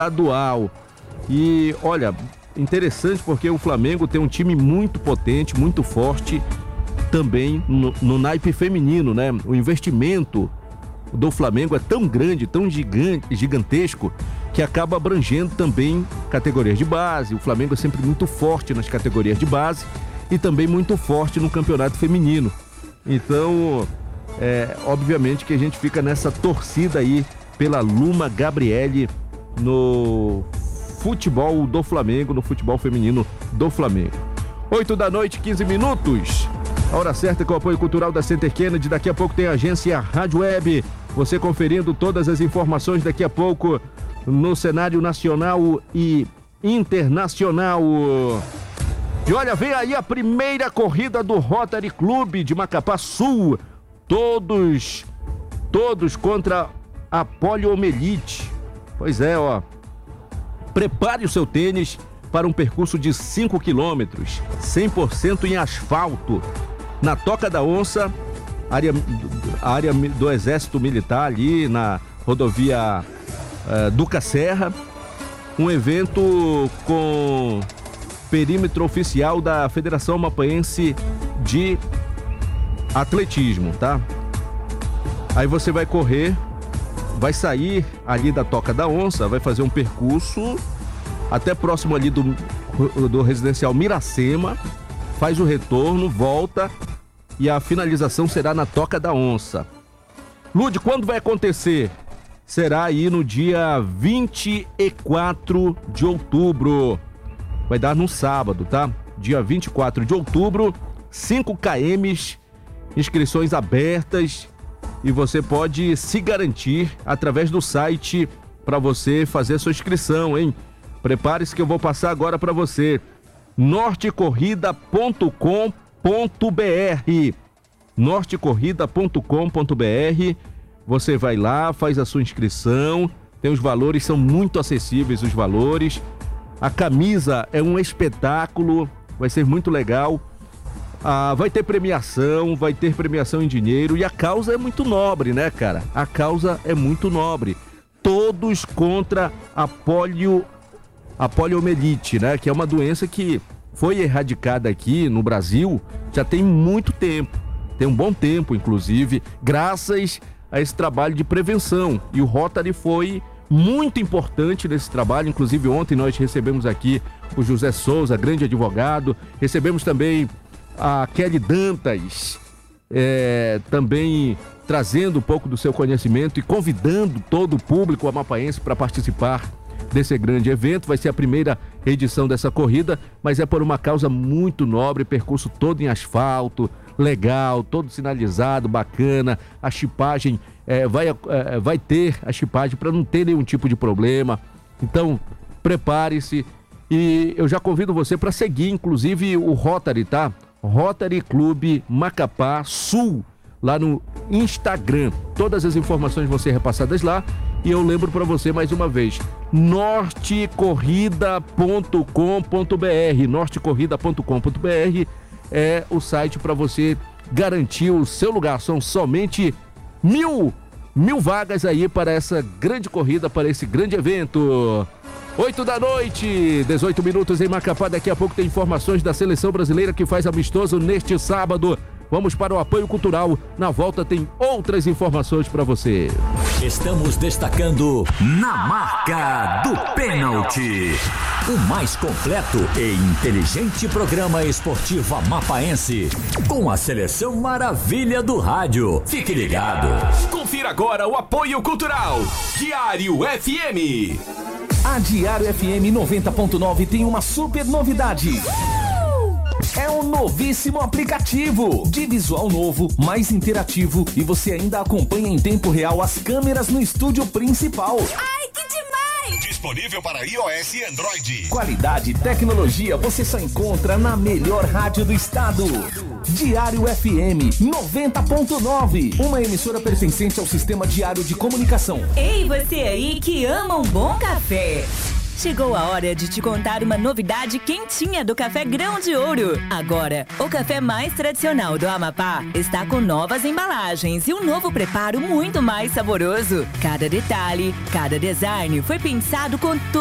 estadual. E olha, interessante porque o Flamengo tem um time muito potente, muito forte também no naipe feminino, né? O investimento do Flamengo é tão grande, tão gigantesco, que acaba abrangendo também categorias de base. O Flamengo é sempre muito forte nas categorias de base e também muito forte no campeonato feminino. Então, obviamente que a gente fica nessa torcida aí pela Luma Gabriele no futebol do Flamengo, no futebol feminino do Flamengo. 8h15. A hora certa com o apoio cultural da Center Kennedy. Daqui a pouco tem a agência Rádio Web. Você conferindo todas as informações daqui a pouco no cenário nacional e internacional. E olha, vem aí a primeira corrida do Rotary Clube de Macapá Sul. Todos contra a poliomielite. Pois é, ó. Prepare o seu tênis para um percurso de 5 quilômetros, 100% em asfalto, na Toca da Onça, área do Exército Militar, ali na rodovia Duca Serra. Um evento com perímetro oficial da Federação Amapaense de Atletismo, tá? Aí você vai correr, vai sair ali da Toca da Onça, vai fazer um percurso até próximo ali do residencial Miracema, faz o retorno, volta e a finalização será na Toca da Onça. Lude, quando vai acontecer? Será aí no dia 24 de outubro. Vai dar no sábado, tá? Dia 24 de outubro, 5 km, inscrições abertas. E você pode se garantir através do site para você fazer sua inscrição, hein? Prepare-se que eu vou passar agora para você. nortecorrida.com.br nortecorrida.com.br. Você vai lá, faz a sua inscrição. Tem os valores, são muito acessíveis os valores. A camisa é um espetáculo, vai ser muito legal. Vai ter premiação em dinheiro e a causa é muito nobre, né, cara? A causa é muito nobre. Todos contra a poliomielite, né? Que é uma doença que foi erradicada aqui no Brasil já tem muito tempo. Tem um bom tempo, inclusive, graças a esse trabalho de prevenção. E o Rotary foi muito importante nesse trabalho. Inclusive, ontem nós recebemos aqui o José Souza, grande advogado. Recebemos também a Kelly Dantas, também trazendo um pouco do seu conhecimento e convidando todo o público amapaense para participar desse grande evento. Vai ser a primeira edição dessa corrida, mas é por uma causa muito nobre, percurso todo em asfalto, legal, todo sinalizado, bacana. A chipagem, vai ter a chipagem para não ter nenhum tipo de problema. Então, prepare-se e eu já convido você para seguir, inclusive, o Rotary, tá? Rotary Clube Macapá Sul, lá no Instagram. Todas as informações vão ser repassadas lá. E eu lembro para você mais uma vez, nortecorrida.com.br. nortecorrida.com.br é o site para você garantir o seu lugar. São somente mil vagas aí para essa grande corrida, para esse grande evento. 8h, 18 minutos em Macapá. Daqui a pouco tem informações da seleção brasileira que faz amistoso neste sábado. Vamos para o apoio cultural. Na volta tem outras informações para você. Estamos destacando Na Marca do Pênalti. O mais completo e inteligente programa esportivo amapaense. Com a seleção maravilha do rádio. Fique ligado. Confira agora o apoio cultural. Diário FM. A Diário FM 90.9 tem uma super novidade. É um novíssimo aplicativo de visual novo, mais interativo e você ainda acompanha em tempo real as câmeras no estúdio principal. Ai, que demais! Disponível para iOS e Android. Qualidade e tecnologia você só encontra na melhor rádio do estado. Diário FM 90.9, uma emissora pertencente ao Sistema Diário de Comunicação. Ei, você aí que ama um bom café. Chegou a hora de te contar uma novidade quentinha do Café Grão de Ouro. Agora, o café mais tradicional do Amapá está com novas embalagens e um novo preparo muito mais saboroso. Cada detalhe, cada design foi pensado com